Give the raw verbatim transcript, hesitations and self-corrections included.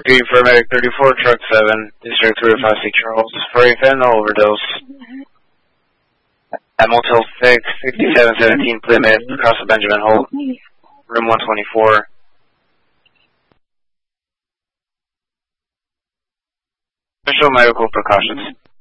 three for Medic thirty-four, Truck seven, District three oh five Saint Charles, for a fentanyl overdose. At Motel six, sixty-seven seventeen Plymouth, across the Benjamin Holt, room one twenty-four. Special medical precautions.